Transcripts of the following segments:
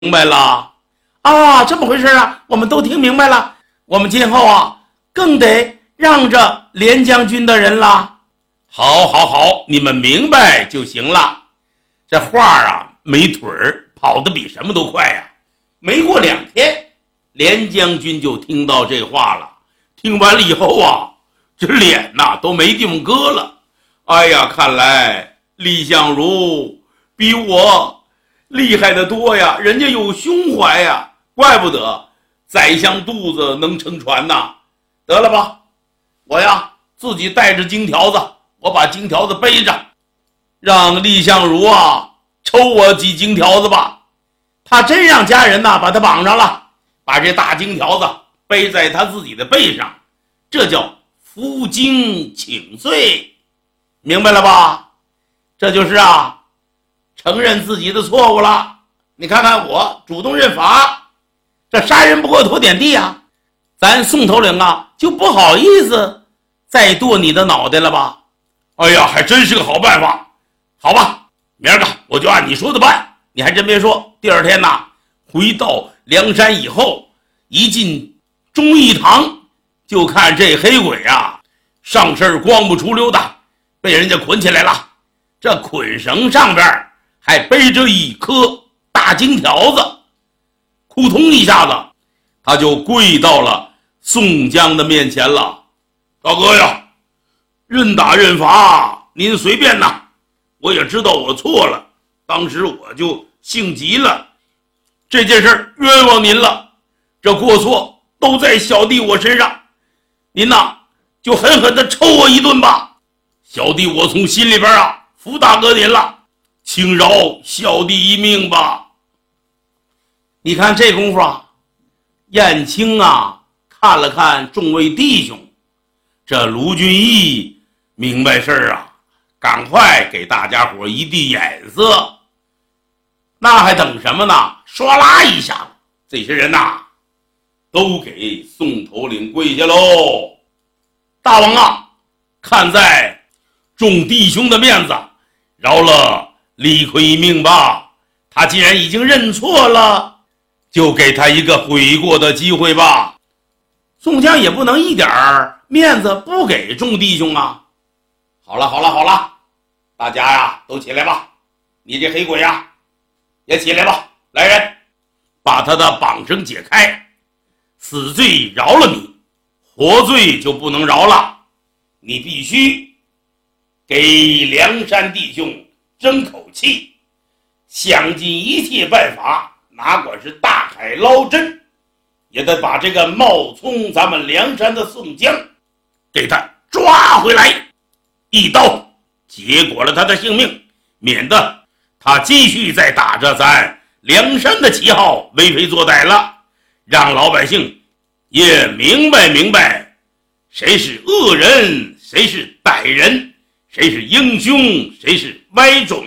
明白了啊，这么回事啊，我们都听明白了。我们今后啊，更得让着连将军的人了。好，好，好，你们明白就行了。这话啊，没腿儿，跑得比什么都快呀。没过2天，连将军就听到这话了。听完了以后啊，这脸呐都没地方搁了。哎呀，看来蔺相如比我厉害得多呀，人家有胸怀呀，怪不得宰相肚子能撑船呐。得了吧，我呀自己带着金条子，我把金条子背着，让蔺相如啊抽我几金条子吧。他真让家人呐把他绑上了，把这大金条子背在他自己的背上，这叫负荆请罪，明白了吧？这就是啊承认自己的错误了。你看看我主动认罚，这杀人不过头点地啊，咱宋头领啊就不好意思再剁你的脑袋了吧？哎呀，还真是个好办法。好吧，明儿个我就按你说的办。你还真别说，第2天呐，回到梁山以后，一进忠义堂，就看这黑鬼啊，上身光不出溜的，被人家捆起来了。这捆绳上边还背着一颗大金条子，扑通一下子，他就跪到了宋江的面前了。大哥呀，认打认罚，您随便呐。我也知道我错了，当时我就性急了，这件事冤枉您了，这过错都在小弟我身上，您呐就狠狠地抽我一顿吧。小弟我从心里边啊服大哥您了，请饶小弟一命吧。你看这功夫啊，燕青啊看了看众位弟兄，这卢俊义明白事儿啊，赶快给大家伙一递眼色。那还等什么呢？唰啦一下，这些人呐都给宋头领跪下喽。大王啊，看在众弟兄的面子，饶了李逵一命吧。他既然已经认错了，就给他一个悔过的机会吧。宋江也不能一点面子不给众弟兄啊。好了，好了，好了，大家呀都起来吧。你这黑鬼呀也起来吧。来人，把他的绑绳解开。死罪饶了你，活罪就不能饶了。你必须给梁山弟兄争口气，想尽一切办法，哪管是大海捞针，也得把这个冒充咱们梁山的宋江给他抓回来，一刀结果了他的性命，免得他继续再打着咱梁山的旗号为非作歹了，让老百姓也明白明白谁是恶人，谁是歹人，谁是英雄，谁是歪种。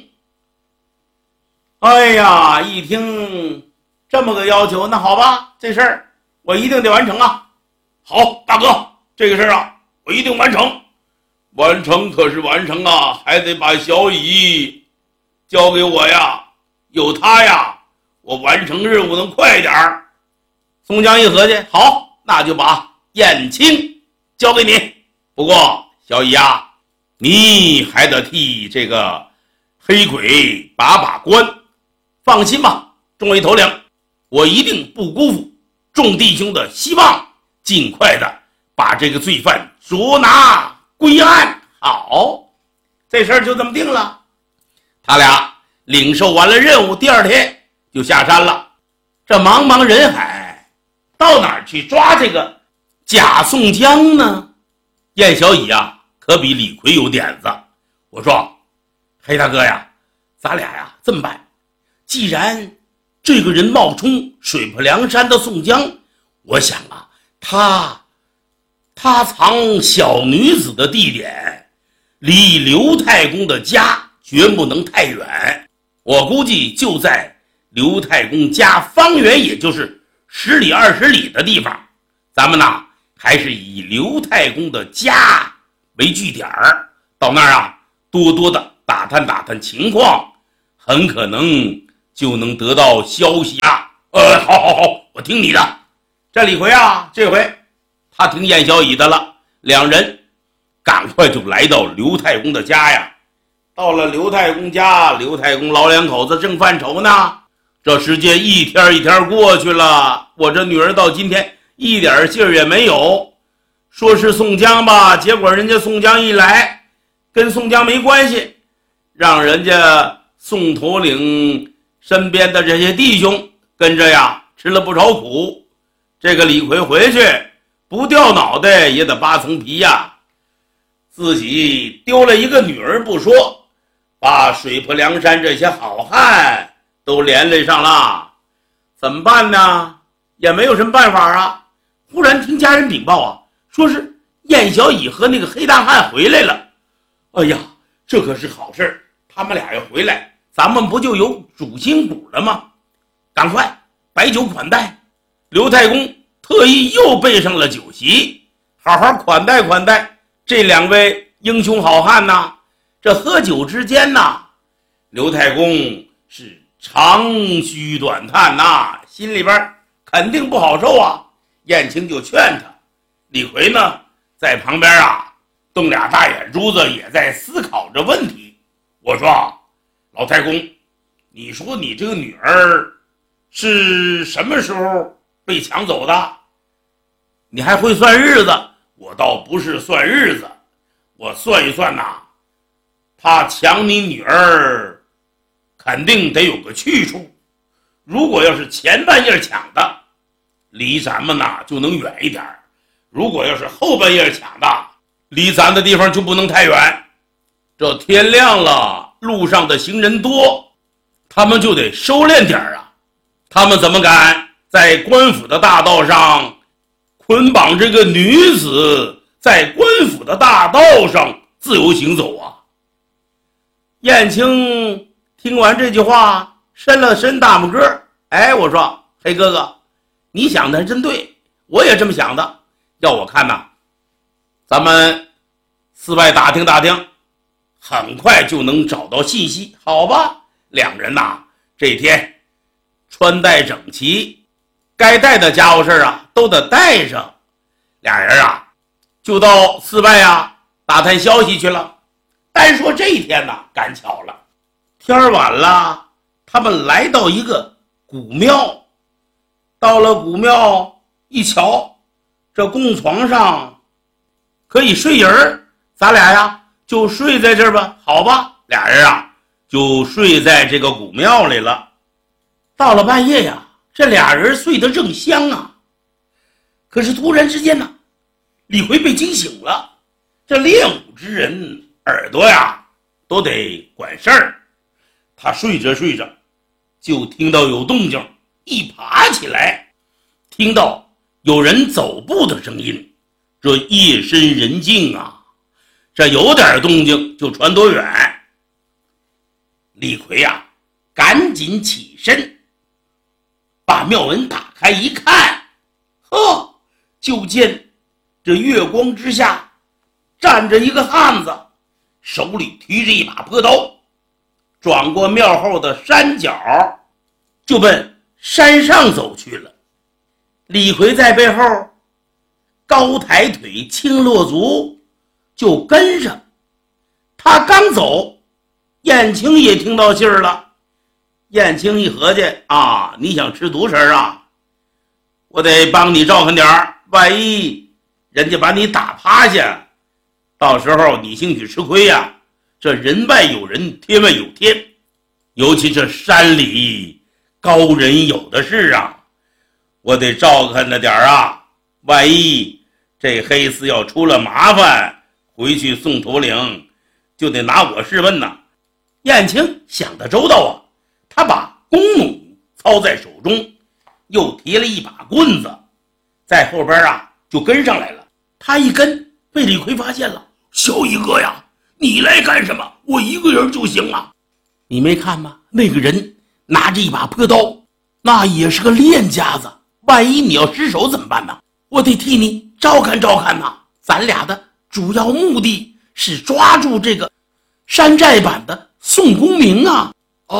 哎呀，一听这么个要求，那好吧，这事儿我一定得完成啊。好，大哥，这个事儿啊我一定完成。完成可是完成啊，还得把小乙交给我呀，有他呀，我完成任务能快点儿。宋江一合计，好，那就把燕青交给你。不过小乙啊，你还得替这个黑鬼把把关。放心吧，众位头领，我一定不辜负众弟兄的希望，尽快的把这个罪犯捉拿归案。好，这事儿就这么定了。他俩领受完了任务，第2天就下山了。这茫茫人海，到哪儿去抓这个假宋江呢？燕小乙啊可比李逵有点子。我说黑大哥呀，咱俩呀这么办，既然这个人冒充水泊梁山的宋江，我想啊他藏小女子的地点离刘太公的家绝不能太远，我估计就在刘太公家方圆也就是10里20里的地方。咱们呢还是以刘太公的家为据点，到那儿啊多多的打探打探情况，很可能就能得到消息啊。好，我听你的。这李逵啊，这回他听燕小乙的了，两人赶快就来到刘太公的家呀。到了刘太公家，刘太公老两口子正犯愁呢。这时间一天一天过去了，我这女儿到今天一点信儿也没有。说是宋江吧，结果人家宋江一来，跟宋江没关系，让人家宋头领身边的这些弟兄跟着呀吃了不少苦。这个李逵回去不掉脑袋也得扒层皮呀，自己丢了一个女儿不说，把水泊梁山这些好汉都连累上了，怎么办呢？也没有什么办法啊。忽然听家人禀报啊，说是燕小乙和那个黑大汉回来了。哎呀，这可是好事，他们俩要回来，咱们不就有主心骨了吗？赶快摆酒款待。刘太公特意又备上了酒席，好好款待款待这两位英雄好汉呐。这喝酒之间呐，刘太公是长吁短叹呐，心里边肯定不好受啊。燕青就劝他，李逵呢在旁边啊瞪俩大眼珠子，也在思考着问题。我说老太公，你说你这个女儿是什么时候被抢走的？你还会算日子？我倒不是算日子，我算一算呐，他抢你女儿肯定得有个去处。如果要是前半夜抢的，离咱们呐就能远一点；如果要是后半夜抢的，离咱的地方就不能太远。这天亮了，路上的行人多，他们就得收敛点啊。他们怎么敢在官府的大道上捆绑这个女子，在官府的大道上自由行走啊？燕青听完这句话，伸了伸大拇哥。我说黑哥哥，你想的还真对，我也这么想的。要我看呐，咱们四外打听打听，很快就能找到信息，好吧？两人呐，这天穿戴整齐，该带的家伙事啊都得带上。俩人啊就到寺外啊打探消息去了。单说这一天呐，赶巧了，天晚了，他们来到一个古庙。到了古庙一瞧，这供床上可以睡人，咱俩呀就睡在这儿吧，好吧？俩人啊就睡在这个古庙里了。到了半夜呀，这俩人睡得正香啊。可是突然之间呢，李逵被惊醒了。这练武之人耳朵呀都得管事儿，他睡着睡着就听到有动静，一爬起来听到有人走步的声音。这夜深人静啊，这有点动静就传多远。李逵啊赶紧起身，把庙门打开一看，就见这月光之下站着一个汉子，手里提着一把破刀，转过庙后的山脚就奔山上走去了。李逵在背后高抬腿轻落足就跟上。他刚走，燕青也听到信儿了。燕青一合计啊，你想吃独食啊，我得帮你照看点儿，万一人家把你打趴下，到时候你兴许吃亏呀。这人外有人，天外有天，尤其这山里高人有的是啊，我得照看着点儿啊，万一这黑厮要出了麻烦，回去宋头领就得拿我试问呐。燕青想得周到啊，他把弓弩操在手中，又提了一把棍子，在后边啊就跟上来了。他一跟，被李逵发现了。小乙哥呀，你来干什么？我一个人就行啊。你没看吗？那个人拿着一把破刀，那也是个练家子，万一你要失手怎么办呢？我得替你照看照看呐。咱俩的主要目的是抓住这个山寨版的宋公明啊。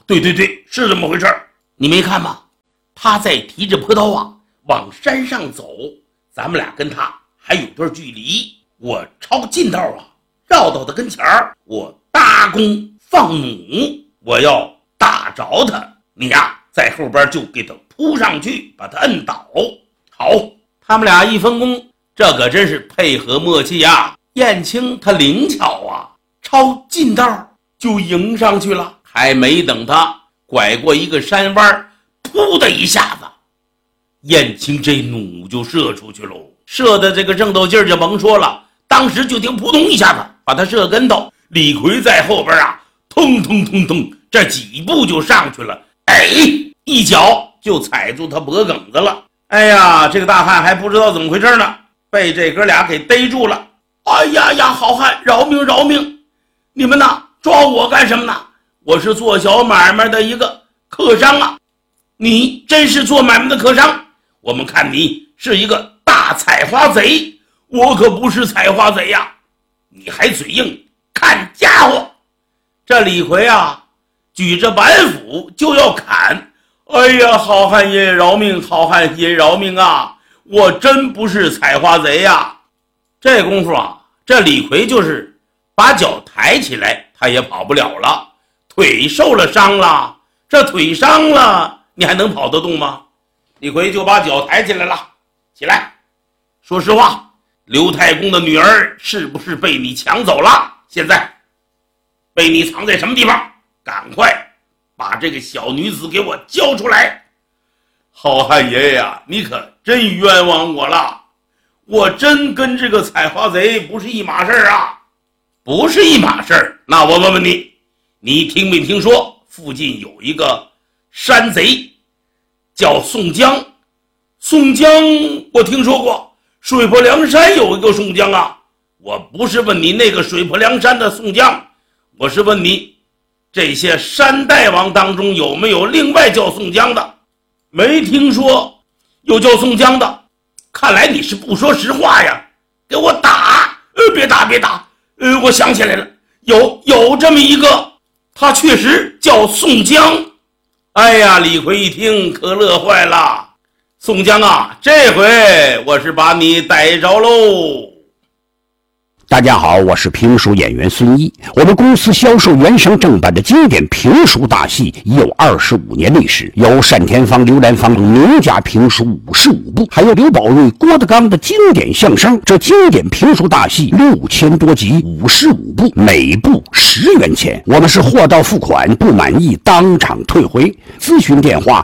对，是这么回事。你没看吗？他在提着坡刀啊往山上走，咱们俩跟他还有段距离，我抄近道啊绕到他跟前儿，我搭弓放弩，我要打着他，你呀在后边就给他扑上去，把他摁倒。好，他们俩一分工，这可真是配合默契呀。燕青他灵巧啊，抄近道就迎上去了，还没等他拐过一个山弯，噗的一下子，燕青这弩就射出去喽，射的这个正斗劲儿就甭说了，当时就听扑通一下子把他射跟头。李逵在后边啊，通通这几步就上去了，一脚就踩住他脖梗子了。哎呀，这个大汉还不知道怎么回事呢，被这哥俩给逮住了。哎呀，好汉，饶命！你们呐，抓我干什么呢？我是做小买卖的一个客商啊。你真是做买卖的客商？我们看你是一个大采花贼，我可不是采花贼呀。你还嘴硬，看家伙！这李逵啊，举着板斧就要砍。哎呀，好汉爷饶命，好汉爷饶命啊！我真不是采花贼呀。这功夫啊，这李逵就是把脚抬起来，他也跑不了了，腿受了伤了。这腿伤了，你还能跑得动吗？李逵就把脚抬起来了，起来，说实话，刘太公的女儿是不是被你抢走了？现在被你藏在什么地方？赶快把这个小女子给我交出来！好汉爷呀，你可真冤枉我了，我真跟这个采花贼不是一码事啊！不是一码事，那我问问你，你听没听说附近有一个山贼叫宋江？宋江我听说过，水泊梁山有一个宋江啊。我不是问你那个水泊梁山的宋江，我是问你这些山大王当中有没有另外叫宋江的？没听说有叫宋江的，看来你是不说实话呀！给我打！别打！我想起来了，有这么一个，他确实叫宋江。哎呀，李逵一听可乐坏了。宋江啊，这回我是把你逮着喽。 大家好，我是评书演员孙一。我们公司销售原声正版的经典评书大戏已有25年历史，有单田芳、刘兰芳名家评书55部，还有刘宝瑞、郭德纲的经典相声。这经典评书大戏6000多集，55部，每部10元钱。我们是货到付款，不满意当场退回。咨询电话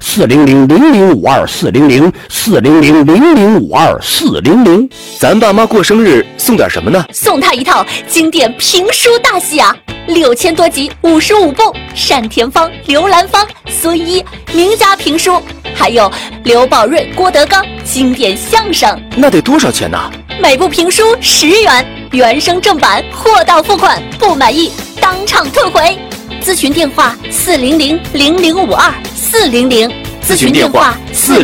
400-0052-400，400-0052-400。 咱爸妈过生日送点什么呢？ 送他一套经典评书大戏啊，6000多集，55部，单田芳、刘兰芳、孙一名家评书，还有刘宝瑞、郭德纲经典相声。 那得多少钱呢？ 每部评书10元，原声正版，货到付款，不满意当场退回。咨询电话400-0052-400， 咨询电话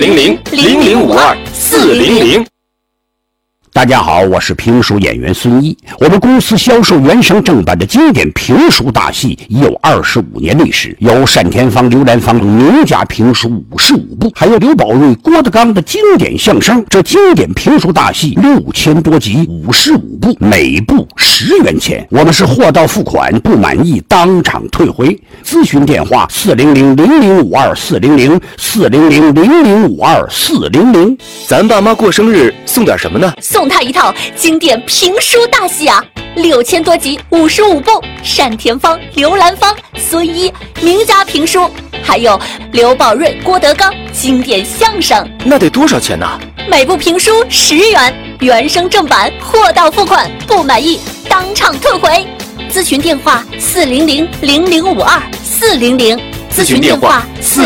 400-0052-400。 大家好，我是评书演员孙一。我们公司销售原声正版的经典评书大戏已有25年历史，有单田芳、刘兰芳名家评书55部，还有刘宝瑞、郭德纲的经典相声。这经典评书大戏6000多集，55部，每部10元钱。我们是货到付款，不满意当场退回。咨询电话400-0052-400， 400-0052-400。 咱爸妈过生日送点什么呢？ 送他一套经典评书大戏啊，6000多集，55部，单田芳、刘兰芳、孙一名家评书，还有刘宝瑞、郭德纲经典相声。 那得多少钱呢？ 每部评书10元，原声正版，货到付款，不满意当场退回。咨询电话400-0052-400， 咨询电话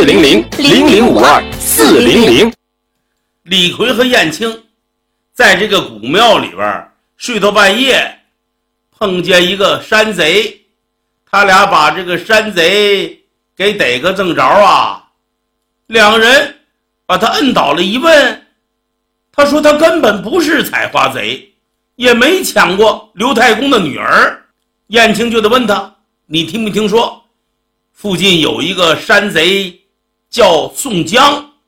400-0052-400。 李逵和燕青在这个古庙里边睡到半夜，碰见一个山贼，他俩把这个山贼给逮个正着啊。两人把他摁倒了一问，他说他根本不是采花贼，也没抢过刘太公的女儿。燕青就得问他，你听没听说附近有一个山贼叫宋江，